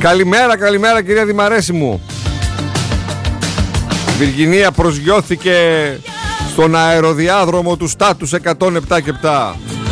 Καλημέρα, καλημέρα κυρία Δημαρέση μου. Η Βιργινία προσγειώθηκε στον αεροδιάδρομο του Στάτους 107 και 7.